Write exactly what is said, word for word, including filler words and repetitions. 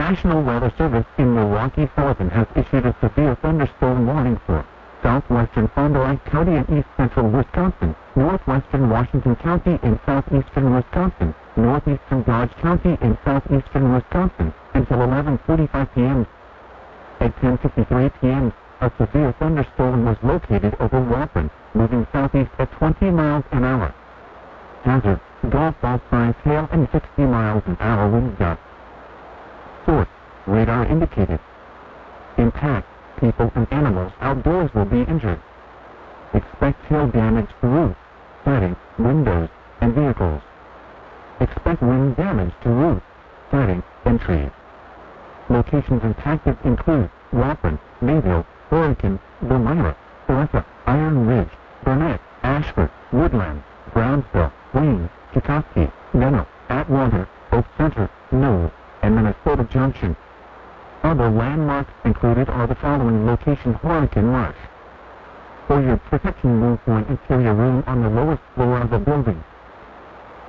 National Weather Service in Milwaukee Sullivan has issued a severe thunderstorm warning for southwestern Fond du Lac County and east central Wisconsin, northwestern Washington County and southeastern Wisconsin, northeastern Dodge County and southeastern Wisconsin, until eleven forty-five p m At ten fifty-three p m, a severe thunderstorm was located over Waupun, moving southeast at twenty miles an hour. Hazard, golf ball size hail and sixty miles an hour wind gusts. Source, radar indicated. Impact, people and animals outdoors will be injured. Expect hail damage to roofs, siding, windows, and vehicles. Expect wind damage to roofs, siding, and trees. Locations impacted include Waupun, Mayville, Horicon, Wilmira, Theresa, Iron Ridge, Burnett, Ashford, Woodlands, Brownsville, Wayne, Chicopee, Menno, Atwater, Oak Center, Knowles, and Minnesota Junction. Other landmarks included are the following location: Horicon Marsh. For your protection, move to an interior room on the lowest floor of the building.